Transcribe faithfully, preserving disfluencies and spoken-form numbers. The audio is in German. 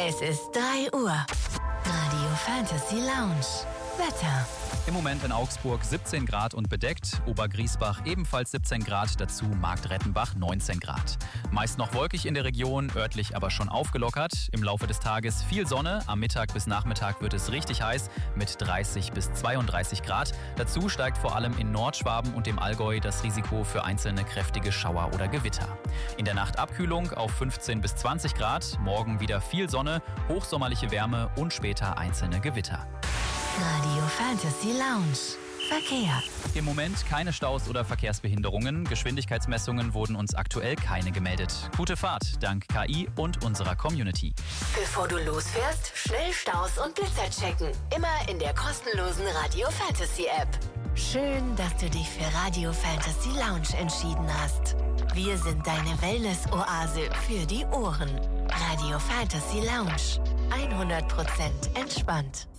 Es ist drei Uhr. Radio Fantasy Lounge. Wetter. Im Moment in Augsburg siebzehn Grad und bedeckt, Obergriesbach ebenfalls siebzehn Grad, dazu Marktrettenbach neunzehn Grad. Meist noch wolkig in der Region, örtlich aber schon aufgelockert. Im Laufe des Tages viel Sonne, am Mittag bis Nachmittag wird es richtig heiß mit dreißig bis zweiunddreißig Grad. Dazu steigt vor allem in Nordschwaben und dem Allgäu das Risiko für einzelne kräftige Schauer oder Gewitter. In der Nacht Abkühlung auf fünfzehn bis zwanzig Grad, morgen wieder viel Sonne, hochsommerliche Wärme und später einzelne Gewitter. Radio Fantasy Lounge. Verkehr. Im Moment keine Staus oder Verkehrsbehinderungen. Geschwindigkeitsmessungen wurden uns aktuell keine gemeldet. Gute Fahrt dank K I und unserer Community. Bevor du losfährst, schnell Staus und Blitzer checken. Immer in der kostenlosen Radio Fantasy App. Schön, dass du dich für Radio Fantasy Lounge entschieden hast. Wir sind deine Wellness-Oase für die Ohren. Radio Fantasy Lounge. hundert Prozent entspannt.